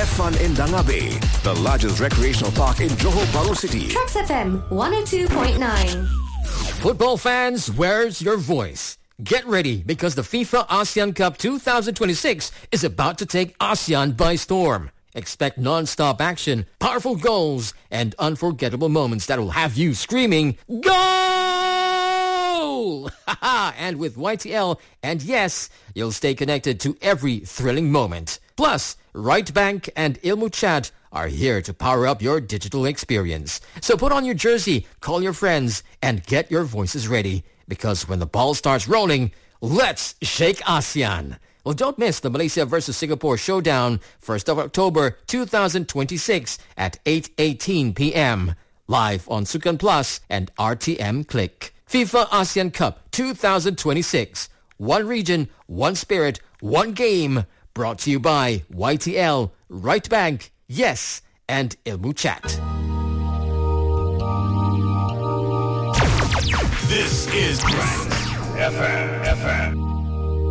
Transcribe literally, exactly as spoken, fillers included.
Have fun in Dangabe, the largest recreational park in Johor Bahru City. Tracks F M one oh two point nine. Football fans, where's your voice? Get ready because the FIFA ASEAN Cup twenty twenty-six is about to take ASEAN by storm. Expect non-stop action, powerful goals, and unforgettable moments that will have you screaming, "Goal!" And with Y T L, and yes, you'll stay connected to every thrilling moment. Plus, Right Bank and Ilmu Chat are here to power up your digital experience. So put on your jersey, call your friends, and get your voices ready. Because when the ball starts rolling, let's shake ASEAN. Well, don't miss the Malaysia versus Singapore showdown, first of October twenty twenty-six at eight eighteen p.m. Live on Sukan Plus and R T M Click. FIFA ASEAN Cup twenty twenty-six. One region, one spirit, one game. Brought to you by Y T L, Right Bank, Yes, and Ilmu Chat. This is Tracks F M. F M.